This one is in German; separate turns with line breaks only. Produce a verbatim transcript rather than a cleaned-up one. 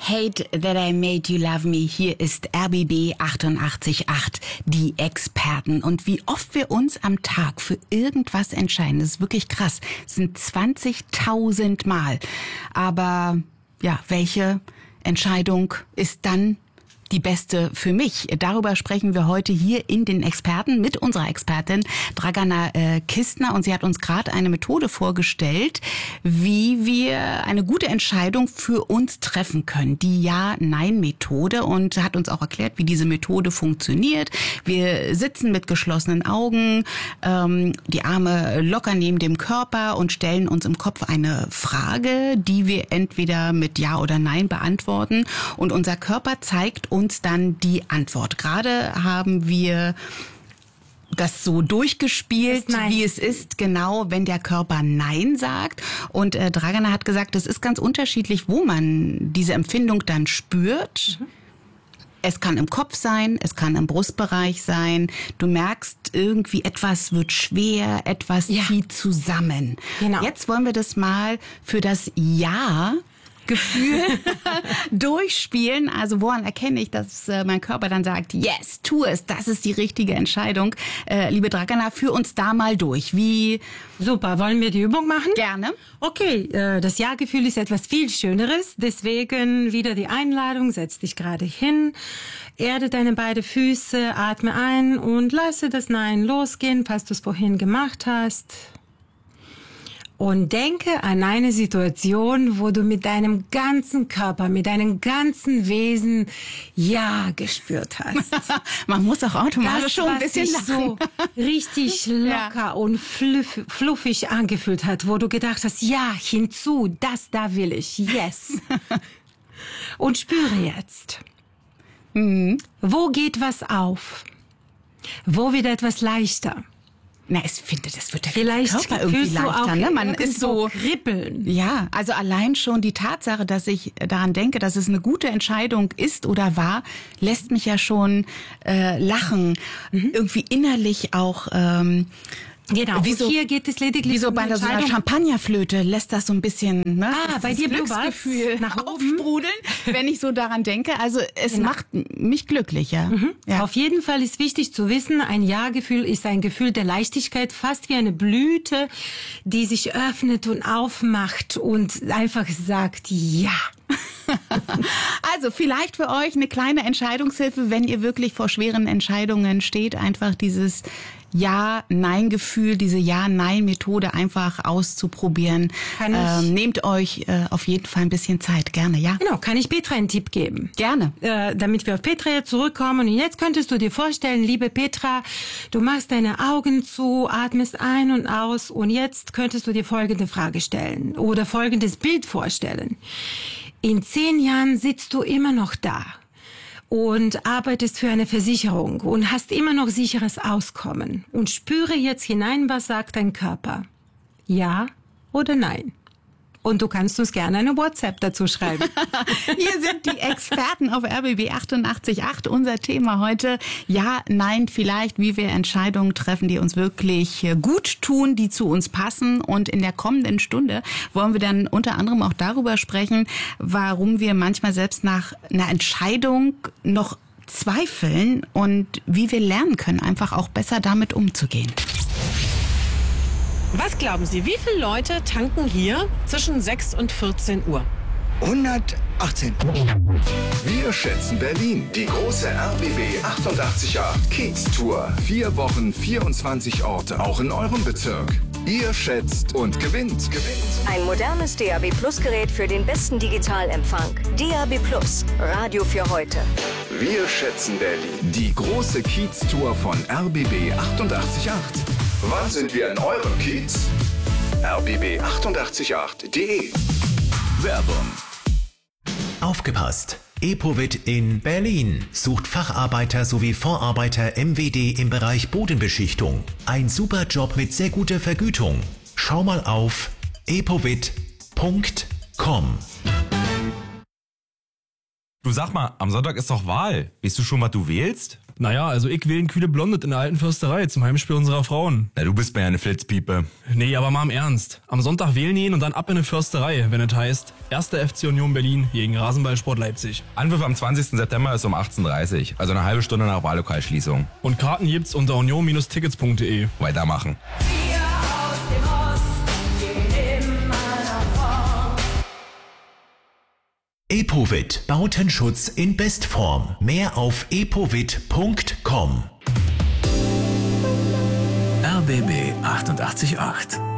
Hate that I made you love me. Hier ist R B B achtundachtzig Komma acht, die Experten. Und wie oft wir uns am Tag für irgendwas entscheiden, das ist wirklich krass. Es sind zwanzigtausend Mal. Aber ja, welche Entscheidung ist dann die beste für mich? Darüber sprechen wir heute hier in den Experten mit unserer Expertin Dragana äh, Kistner. Und sie hat uns gerade eine Methode vorgestellt, wie wir eine gute Entscheidung für uns treffen können. Die Ja-Nein-Methode, und hat uns auch erklärt, wie diese Methode funktioniert. Wir sitzen mit geschlossenen Augen, ähm, die Arme locker neben dem Körper und stellen uns im Kopf eine Frage, die wir entweder mit Ja oder Nein beantworten. Und unser Körper zeigt uns uns dann die Antwort. Gerade haben wir das so durchgespielt, wie es ist, genau, wenn der Körper Nein sagt. Und äh, Dragana hat gesagt, es ist ganz unterschiedlich, wo man diese Empfindung dann spürt. Mhm. Es kann im Kopf sein, es kann im Brustbereich sein. Du merkst irgendwie, etwas wird schwer, etwas ja. zieht zusammen. Genau. Jetzt wollen wir das mal für das Ja Gefühl durchspielen. Also woran erkenne ich, dass äh, mein Körper dann sagt, yes, tu es, das ist die richtige Entscheidung. Äh, liebe Dragana, führ uns da mal durch. Wie?
Super, wollen wir die Übung machen?
Gerne.
Okay, äh, das Ja-Gefühl ist etwas viel Schöneres. Deswegen wieder die Einladung, setz dich gerade hin, erde deine beiden Füße, atme ein und lasse das Nein losgehen, falls du es vorhin gemacht hast. Und denke an eine Situation, wo du mit deinem ganzen Körper, mit deinem ganzen Wesen Ja gespürt hast.
Man muss auch automatisch das, schon ein bisschen
lachen. So richtig locker ja. und fluff, fluffig angefühlt hat, wo du gedacht hast, ja, hinzu, das da will ich, yes. Und spüre jetzt, mhm. wo geht was auf? Wo wird etwas leichter?
Na, ich finde, das wird der
Vielleicht
Körper irgendwie leichter. Ne? Man ist so
kribbeln.
Ja, also allein schon die Tatsache, dass ich daran denke, dass es eine gute Entscheidung ist oder war, lässt mich ja schon äh, lachen. Mhm. Irgendwie innerlich auch. Ähm,
Genau,
wie so,
hier geht es lediglich
wie so bei so einer Champagnerflöte lässt das so ein bisschen ne,
ah,
das
bei dir
Glücksgefühl nach aufsprudeln, wenn ich so daran denke. Also es genau. macht mich glücklicher.
Mhm.
Ja.
Auf jeden Fall ist wichtig zu wissen, ein Ja-Gefühl ist ein Gefühl der Leichtigkeit, fast wie eine Blüte, die sich öffnet und aufmacht und einfach sagt Ja.
Also vielleicht für euch eine kleine Entscheidungshilfe, wenn ihr wirklich vor schweren Entscheidungen steht, einfach dieses Ja-Nein-Gefühl, diese Ja-Nein-Methode einfach auszuprobieren. Kann ich? Ähm, nehmt euch äh, auf jeden Fall ein bisschen Zeit, gerne, ja?
Genau, kann ich Petra einen Tipp geben?
Gerne.
Äh, damit wir auf Petra jetzt zurückkommen. Und jetzt könntest du dir vorstellen, liebe Petra, du machst deine Augen zu, atmest ein und aus und jetzt könntest du dir folgende Frage stellen oder folgendes Bild vorstellen. In zehn Jahren sitzt du immer noch da und arbeitest für eine Versicherung und hast immer noch sicheres Auskommen. Und spüre jetzt hinein, was sagt dein Körper? Ja oder nein? Und du kannst uns gerne eine WhatsApp dazu schreiben.
Hier sind die Experten auf R B B achtundachtzig Komma acht. Unser Thema heute, ja, nein, vielleicht, wie wir Entscheidungen treffen, die uns wirklich gut tun, die zu uns passen. Und in der kommenden Stunde wollen wir dann unter anderem auch darüber sprechen, warum wir manchmal selbst nach einer Entscheidung noch zweifeln und wie wir lernen können, einfach auch besser damit umzugehen.
Was glauben Sie, wie viele Leute tanken hier zwischen sechs und vierzehn Uhr?
hundertachtzehn.
Wir schätzen Berlin. Die große R B B achtundachtzig Komma acht Kiez-Tour. Vier Wochen, vierundzwanzig Orte, auch in eurem Bezirk. Ihr schätzt und gewinnt. Gewinnt.
Ein modernes D A B Plus Gerät für den besten Digitalempfang. D A B Plus, Radio für heute.
Wir schätzen Berlin. Die große Kiez-Tour von R B B achtundachtzig Komma acht. Wann sind wir in eurem Kiez? R B B achtundachtzig Komma acht punkt de. Werbung.
Aufgepasst! Epovit in Berlin sucht Facharbeiter sowie Vorarbeiter M W D im Bereich Bodenbeschichtung. Ein super Job mit sehr guter Vergütung. Schau mal auf epovit punkt com.
Du sag mal, am Sonntag ist doch Wahl. Weißt du schon, was du wählst?
Naja, also ich wähle kühle Blondet in der alten Försterei zum Heimspiel unserer Frauen.
Na, du bist mir ja eine Flitzpiepe.
Nee, aber mal im Ernst. Am Sonntag wählen gehen und dann ab in eine Försterei, wenn es heißt, erster F C Union Berlin gegen Rasenballsport Leipzig.
Anpfiff am zwanzigsten September ist um achtzehn Uhr dreißig, also eine halbe Stunde nach Wahllokalschließung.
Und Karten gibt's unter union Bindestrich tickets punkt de.
Weitermachen.
Epovit, Bautenschutz in Bestform. Mehr auf epovit punkt com.
R B B achtundachtzig Komma acht